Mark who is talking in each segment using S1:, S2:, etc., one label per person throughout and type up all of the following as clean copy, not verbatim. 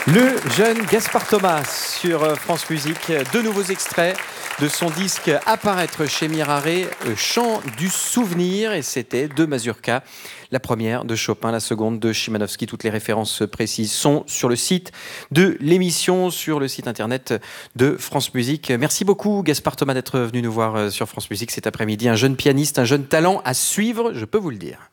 S1: Le jeune Gaspard Thomas sur France Musique, deux nouveaux extraits de son disque Apparaître chez Miraré, Chant du souvenir, et c'était deux mazurkas, la première de Chopin, la seconde de Chimanovski. Toutes les références précises sont sur le site de l'émission, sur le site internet de France Musique. Merci beaucoup Gaspard Thomas d'être venu nous voir sur France Musique cet après-midi. Un jeune pianiste, un jeune talent à suivre, je peux vous le dire.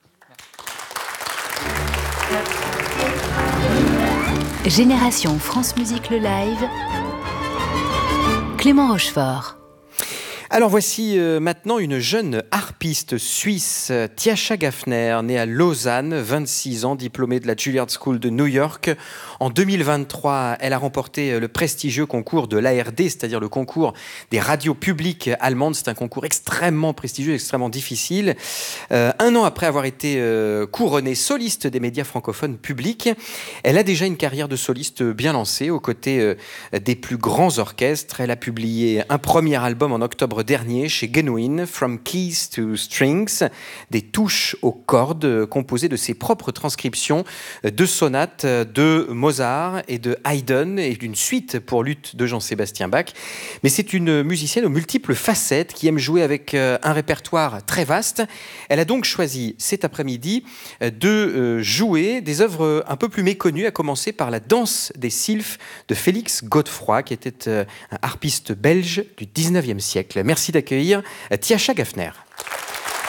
S2: Génération France Musique le live, Clément Rochefort.
S1: Alors voici maintenant une jeune harpiste suisse, Tiascha Gaffner, née à Lausanne, 26 ans, diplômée de la Juilliard School de New York. En 2023, elle a remporté le prestigieux concours de l'ARD, c'est-à-dire le concours des radios publiques allemandes. C'est un concours extrêmement prestigieux, extrêmement difficile. Un an après avoir été couronnée soliste des médias francophones publics, elle a déjà une carrière de soliste bien lancée, aux côtés des plus grands orchestres. Elle a publié un premier album en octobre dernier chez Genuine, From Keys to Strings, des touches aux cordes composées de ses propres transcriptions de sonates de Mozart et de Haydn et d'une suite pour luth de Jean-Sébastien Bach. Mais c'est une musicienne aux multiples facettes qui aime jouer avec un répertoire très vaste. Elle a donc choisi cet après-midi de jouer des œuvres un peu plus méconnues, à commencer par la Danse des Sylphes de Félix Godefroy, qui était un harpiste belge du 19e siècle. Merci d'accueillir Tiascha Gaffner.